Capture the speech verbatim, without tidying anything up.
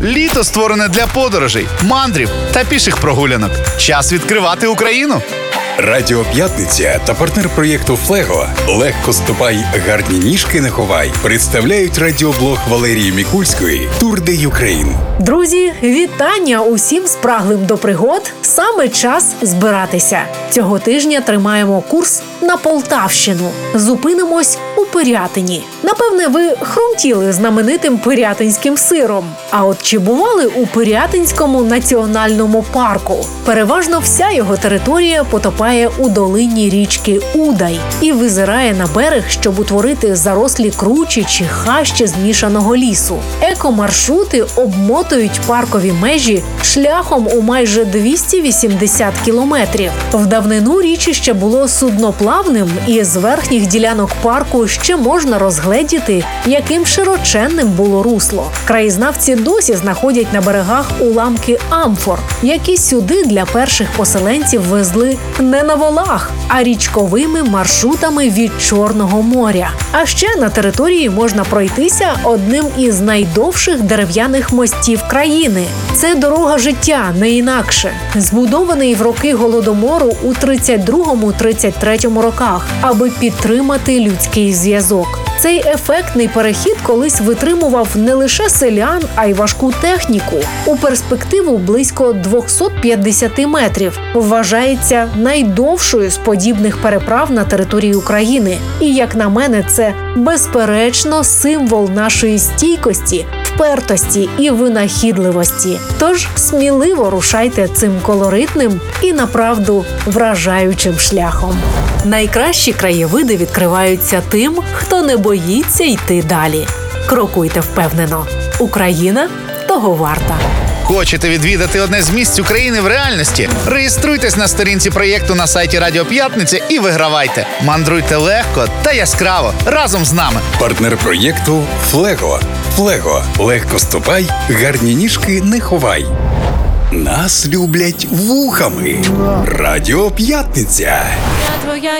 Літо створене для подорожей, мандрів та піших прогулянок. Час відкривати Україну. Радіо П'ятниця та партнер проєкту «Флего» «Легко ступай, гарні ніжки не ховай» представляють радіоблог Валерії Мікульської «Тур де Юкрейн». Друзі, вітання усім спраглим до пригод. Саме час збиратися. Цього тижня тримаємо курс на Полтавщину. Зупинимось у Пирятині. Напевне, ви хрумтіли знаменитим пирятинським сиром. А от чи бували у Пирятинському національному парку? Переважно вся його територія потопає у долині річки Удай і визирає на берег, щоб утворити зарослі кручі чи хащі змішаного лісу. Екомаршрути обмотують паркові межі шляхом у майже двісті вісімдесят кілометрів. В давнину річище було судноплавним, і з верхніх ділянок парку ще можна розгледіти, яким широченним було русло. Краєзнавці досі знаходять на берегах уламки амфор, які сюди для перших поселенців везли не на волах, а річковими маршрутами від Чорного моря. А ще на території можна пройтися одним із найдовших дерев'яних мостів країни. Це дорога життя, не інакше. Збудований в роки Голодомору у тридцять другому - тридцять третьому роках, аби підтримати людський зв'язок. Цей ефектний перехід колись витримував не лише селян, а й важку техніку. У перспективу близько двісті п'ятдесят метрів. Вважається найдовшою з подібних переправ на території України. І, як на мене, це безперечно символ нашої стійкості, впертості і винахідливості. Тож сміливо рушайте цим колоритним і, направду, вражаючим шляхом. Найкращі краєвиди відкриваються тим, хто не боїться йти далі. Крокуйте впевнено. Україна того варта. Хочете відвідати одне з місць України в реальності? Реєструйтесь на сторінці проєкту на сайті Радіо П'ятниця і вигравайте. Мандруйте легко та яскраво разом з нами. Партнер проєкту «Флего». «Флего» – легко ступай, гарні ніжки не ховай. Нас люблять вухами. Радіо П'ятниця. Я твоя